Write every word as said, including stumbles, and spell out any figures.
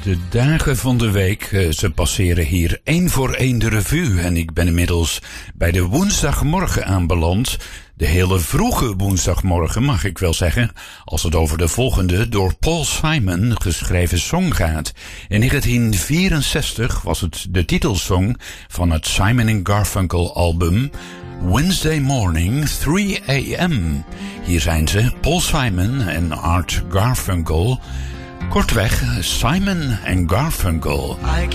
De dagen van de week, ze passeren hier één voor één de revue. En ik ben inmiddels bij de woensdagmorgen aanbeland. De hele vroege woensdagmorgen, mag ik wel zeggen, als het over de volgende door Paul Simon geschreven song gaat. In negentien vierenzestig was het de titelsong van het Simon en Garfunkel album Wednesday Morning three a m. Hier zijn ze, Paul Simon en Art Garfunkel. Kortweg, Simon en Garfunkel. I